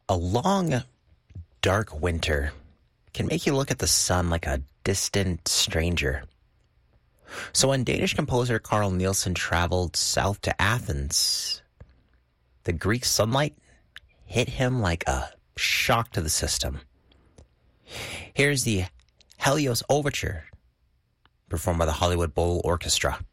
A long, dark winter can make you look at the sun like a distant stranger. So when Danish composer Carl Nielsen traveled south to Athens, the Greek sunlight hit him like a shock to the system. Here's the Helios Overture, performed by the Hollywood Bowl Orchestra.